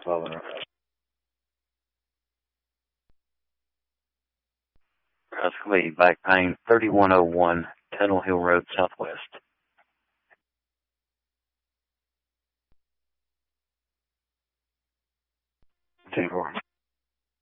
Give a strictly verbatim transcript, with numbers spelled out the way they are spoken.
twelve and Rusk Lee, back pain, thirty-one oh one Tunnel Hill Road, Southwest. ten four.